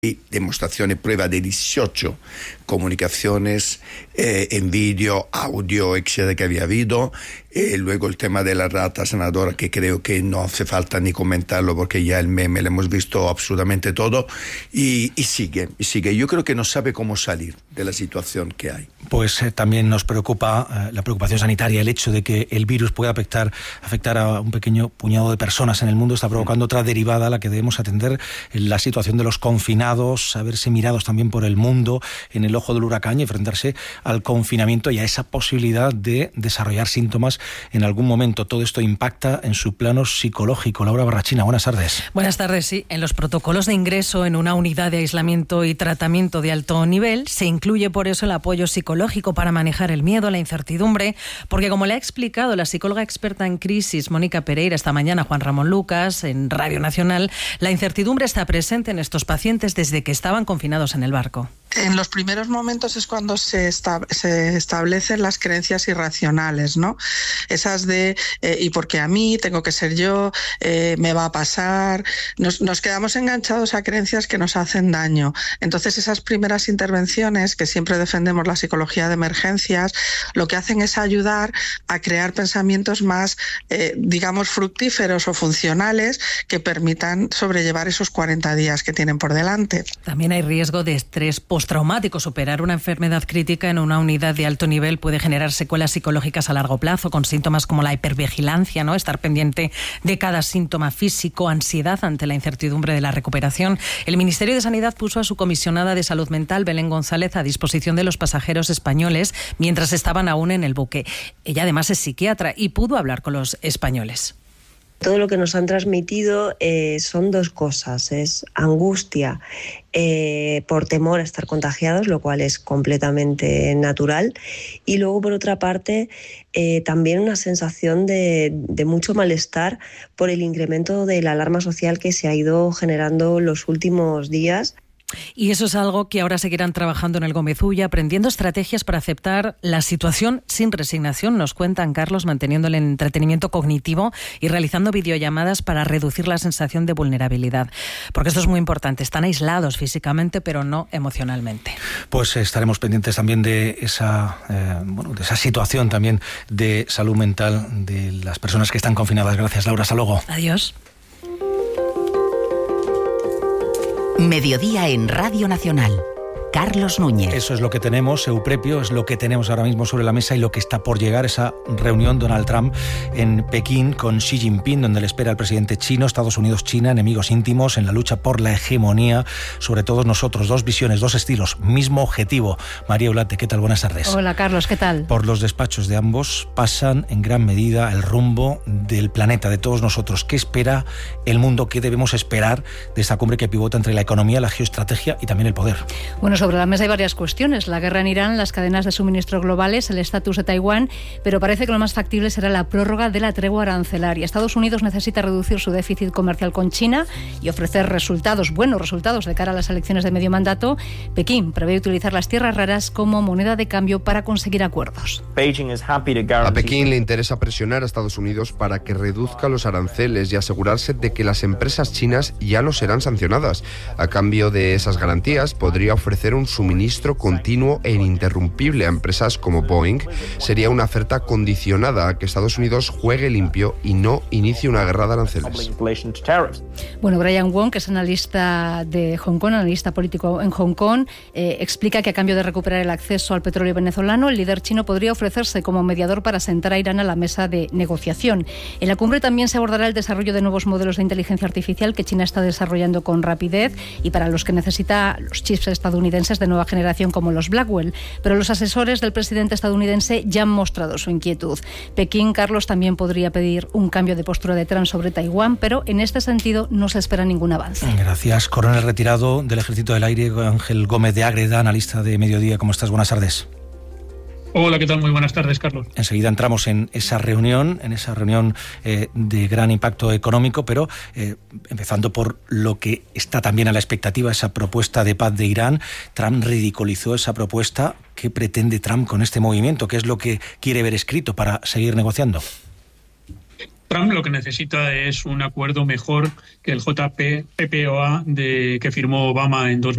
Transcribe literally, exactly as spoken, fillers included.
y demostraciones, prueba de dieciocho comunicaciones eh, en vídeo, audio, etcétera, que había habido. Eh, luego el tema de la rata senadora, que creo que no hace falta ni comentarlo porque ya el meme lo hemos visto absolutamente todo. Y, y sigue, y sigue. Yo creo que no sabe cómo salir de la situación que hay. Pues eh, también nos preocupa eh, la preocupación sanitaria, el hecho de que el virus pueda afectar, afectar a un pequeño puñado de personas en el mundo está provocando otra derivada a la que debemos atender, la situación de los confinados, saberse mirados también por el mundo en el ojo del huracán y enfrentarse al confinamiento y a esa posibilidad de desarrollar síntomas en algún momento. Todo esto impacta en su plano psicológico. Laura Barrachina, buenas tardes. Buenas tardes, sí. En los protocolos de ingreso en una unidad de aislamiento y tratamiento de alto nivel se incluye por eso el apoyo psicológico para manejar el miedo, la incertidumbre, porque como le ha explicado la psicóloga experta en crisis Mónica Pereira esta mañana a Juan Ramón Lucas en Radio Nacional, la incertidumbre está presente en estos pacientes desde que estaban confinados en el barco. En los primeros momentos es cuando se, esta, se establecen las creencias irracionales, ¿no? Esas de, eh, ¿y por qué a mí? ¿Tengo que ser yo? Eh, ¿Me va a pasar? Nos, nos quedamos enganchados a creencias que nos hacen daño. Entonces esas primeras intervenciones, que siempre defendemos la psicología de emergencias, lo que hacen es ayudar a crear pensamientos más, eh, digamos, fructíferos o funcionales que permitan sobrellevar esos cuarenta días que tienen por delante. También hay riesgo de estrés post traumático. Superar una enfermedad crítica en una unidad de alto nivel puede generar secuelas psicológicas a largo plazo, con síntomas como la hipervigilancia, ¿no? Estar pendiente de cada síntoma físico, ansiedad ante la incertidumbre de la recuperación. El Ministerio de Sanidad puso a su comisionada de Salud Mental, Belén González, a disposición de los pasajeros españoles mientras estaban aún en el buque. Ella además es psiquiatra y pudo hablar con los españoles. Todo lo que nos han transmitido eh, son dos cosas, es angustia eh, por temor a estar contagiados, lo cual es completamente natural, y luego por otra parte eh, también una sensación de, de mucho malestar por el incremento de la alarma social que se ha ido generando los últimos días. Y eso es algo que ahora seguirán trabajando en el Gómez Ulla, aprendiendo estrategias para aceptar la situación sin resignación, nos cuentan, Carlos, manteniendo el entretenimiento cognitivo y realizando videollamadas para reducir la sensación de vulnerabilidad. Porque esto es muy importante, están aislados físicamente, pero no emocionalmente. Pues estaremos pendientes también de esa, eh, bueno, de esa situación también de salud mental de las personas que están confinadas. Gracias, Laura. Hasta luego. Adiós. Mediodía en Radio Nacional. Carlos Núñez. Eso es lo que tenemos, Euprepio, es lo que tenemos ahora mismo sobre la mesa y lo que está por llegar, esa reunión Donald Trump en Pekín con Xi Jinping, donde le espera el presidente chino, Estados Unidos-China, enemigos íntimos en la lucha por la hegemonía sobre todos nosotros. Dos visiones, dos estilos, mismo objetivo. María Eulate, ¿qué tal? Buenas tardes. Hola, Carlos, ¿qué tal? Por los despachos de ambos pasan en gran medida el rumbo del planeta, de todos nosotros. ¿Qué espera el mundo? ¿Qué debemos esperar de esta cumbre que pivota entre la economía, la geoestrategia y también el poder? Bueno, sobre la mesa hay varias cuestiones. La guerra en Irán, las cadenas de suministro globales, el estatus de Taiwán, pero parece que lo más factible será la prórroga de la tregua arancelaria. Estados Unidos necesita reducir su déficit comercial con China y ofrecer resultados, buenos resultados de cara a las elecciones de medio mandato. Pekín prevé utilizar las tierras raras como moneda de cambio para conseguir acuerdos. A Pekín le interesa presionar a Estados Unidos para que reduzca los aranceles y asegurarse de que las empresas chinas ya no serán sancionadas. A cambio de esas garantías, podría ofrecer un suministro continuo e ininterrumpible a empresas como Boeing. Sería una oferta condicionada a que Estados Unidos juegue limpio y no inicie una guerra de aranceles. Bueno, Brian Wong, que es analista de Hong Kong, analista político en Hong Kong, eh, explica que a cambio de recuperar el acceso al petróleo venezolano, el líder chino podría ofrecerse como mediador para sentar a Irán a la mesa de negociación. En la cumbre también se abordará el desarrollo de nuevos modelos de inteligencia artificial que China está desarrollando con rapidez y para los que necesita los chips estadounidenses de nueva generación como los Blackwell, pero los asesores del presidente estadounidense ya han mostrado su inquietud. Pekín, Carlos, también podría pedir un cambio de postura de Trump sobre Taiwán, pero en este sentido no se espera ningún avance. Gracias. Coronel retirado del Ejército del Aire, Ángel Gómez de Ágreda, analista de Mediodía. ¿Cómo estás? Buenas tardes. Hola, ¿qué tal? Muy buenas tardes, Carlos. Enseguida entramos en esa reunión, en esa reunión eh, de gran impacto económico, pero eh, empezando por lo que está también a la expectativa, esa propuesta de paz de Irán. Trump ridiculizó esa propuesta. ¿Qué pretende Trump con este movimiento? ¿Qué es lo que quiere ver escrito para seguir negociando? Trump lo que necesita es un acuerdo mejor que el J P P O A de, que firmó Obama en dos mil